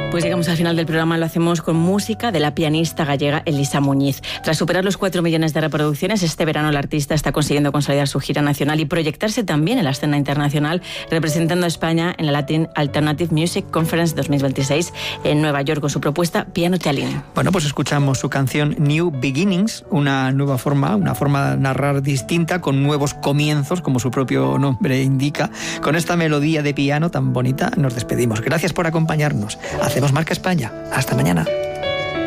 Pues llegamos al final del programa, lo hacemos con música de la pianista gallega Elisa Muñiz. Tras superar los 4 millones de reproducciones, este verano el artista está consiguiendo consolidar su gira nacional y proyectarse también en la escena internacional, representando a España en la Latin Alternative Music Conference 2026 en Nueva York con su propuesta Piano Chalín. Bueno, pues escuchamos su canción New Beginnings, una nueva forma, una forma de narrar distinta, con nuevos comienzos, como su propio nombre indica. Con esta melodía de piano tan bonita nos despedimos. Gracias por acompañarnos. Hacemos Marca España. Hasta mañana.